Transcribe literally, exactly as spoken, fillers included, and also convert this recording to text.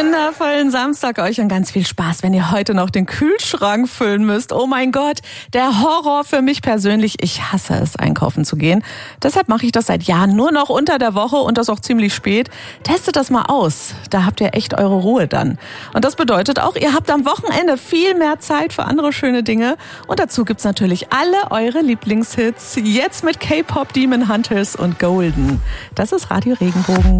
wundervollen Samstag euch und ganz viel Spaß, wenn ihr heute noch den Kühlschrank füllen müsst. Oh mein Gott, der Horror für mich persönlich. Ich hasse es, einkaufen zu gehen. Deshalb mache ich das seit Jahren nur noch unter der Woche und das auch ziemlich spät. Testet das mal aus. Da habt ihr echt eure Ruhe dann. Und das bedeutet auch, ihr habt am Wochenende viel mehr Zeit für andere schöne Dinge. Und dazu gibt's natürlich alle eure Lieblingshits. Jetzt mit K-Pop, Demon Hunters und Golden. Das ist Radio Regenbogen.